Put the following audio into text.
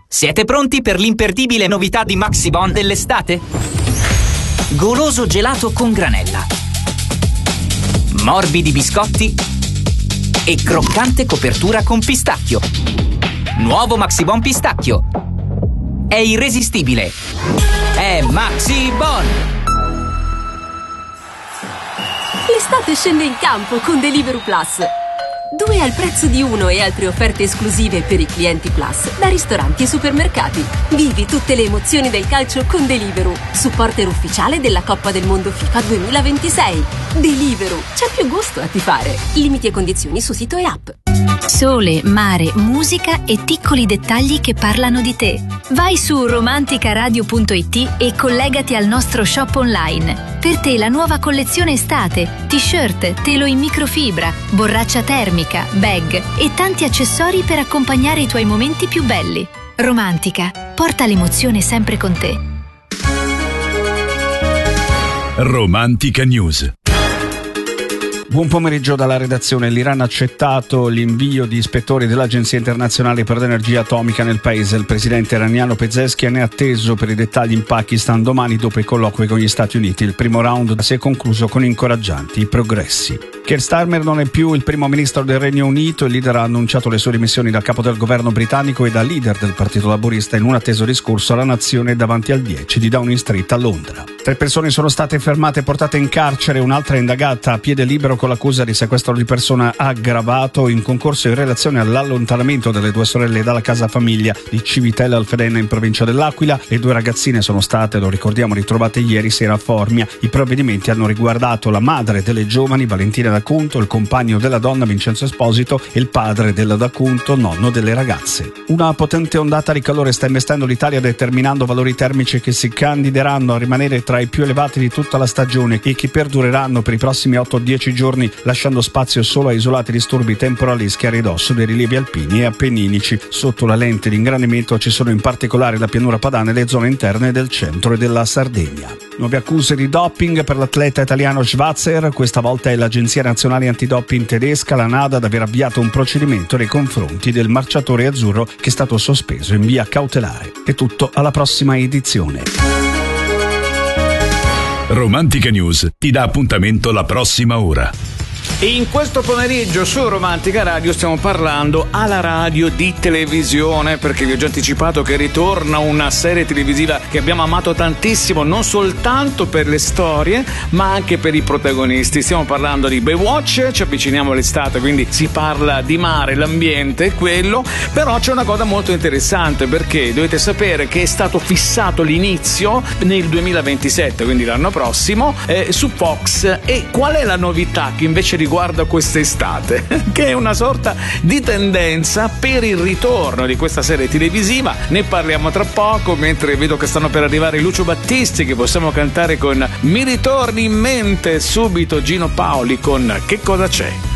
Siete pronti per l'imperdibile novità di Maxibon dell'estate? Goloso gelato con granella, morbidi biscotti e croccante copertura con pistacchio. Nuovo Maxibon pistacchio. È irresistibile. È Maxibon! L'estate scende in campo con Deliveroo Plus. 2 al prezzo di 1 e altre offerte esclusive per i clienti Plus da ristoranti e supermercati. Vivi tutte le emozioni del calcio con Deliveroo, supporter ufficiale della Coppa del Mondo FIFA 2026. Deliveroo, c'è più gusto a tifare. Limiti e condizioni su sito e app. Sole, mare, musica e piccoli dettagli che parlano di te. Vai su romanticaradio.it e collegati al nostro shop online. Per te la nuova collezione estate, t-shirt, telo in microfibra, borraccia termica, bag e tanti accessori per accompagnare i tuoi momenti più belli. Romantica, porta l'emozione sempre con te. Romantica News. Buon pomeriggio dalla redazione. L'Iran ha accettato l'invio di ispettori dell'Agenzia Internazionale per l'Energia Atomica nel paese. Il presidente iraniano Pezeshkian è atteso per i dettagli in Pakistan domani dopo i colloqui con gli Stati Uniti. Il primo round si è concluso con incoraggianti progressi. Keir Starmer non è più il primo ministro del Regno Unito. Il leader ha annunciato le sue dimissioni da capo del governo britannico e da leader del Partito Laburista in un atteso discorso alla nazione davanti al 10 di Downing Street a Londra. 3 persone sono state fermate e portate in carcere, un'altra è indagata a piede libero con l'accusa di sequestro di persona aggravato in concorso in relazione all'allontanamento delle 2 sorelle dalla casa famiglia di Civitella Alfedena in provincia dell'Aquila. Le 2 ragazzine sono state, lo ricordiamo, ritrovate ieri sera a Formia. I provvedimenti hanno riguardato la madre delle giovani, Valentina D'Acunto, il compagno della donna, Vincenzo Esposito, e il padre della D'Acunto, nonno delle ragazze. Una potente ondata di calore sta investendo l'Italia, determinando valori termici che si candideranno a rimanere tra i più elevati di tutta la stagione e che perdureranno per i prossimi 8-10 giorni, lasciando spazio solo a isolati disturbi temporaleschi a ridosso dei rilievi alpini e appenninici. Sotto la lente di ingrandimento ci sono in particolare la pianura padana e le zone interne del centro e della Sardegna. Nuove accuse di doping per l'atleta italiano Schwarzer. Questa volta è l'Agenzia Nazionale Antidoping tedesca, la NADA, ad aver avviato un procedimento nei confronti del marciatore azzurro che è stato sospeso in via cautelare. È tutto, alla prossima edizione. Romantica News ti dà appuntamento la prossima ora. In questo pomeriggio su Romantica Radio stiamo parlando alla radio di televisione, perché vi ho già anticipato che ritorna una serie televisiva che abbiamo amato tantissimo, non soltanto per le storie ma anche per i protagonisti. Stiamo parlando di Baywatch, ci avviciniamo all'estate, quindi si parla di mare, l'ambiente è quello, però c'è una cosa molto interessante, perché dovete sapere che è stato fissato l'inizio nel 2027, quindi l'anno prossimo, su Fox. E qual è la novità che invece riguarda quest'estate? Che è una sorta di tendenza per il ritorno di questa serie televisiva. Ne parliamo tra poco, mentre vedo che stanno per arrivare i Lucio Battisti, che possiamo cantare con Mi ritorni in mente subito Gino Paoli con Che cosa c'è?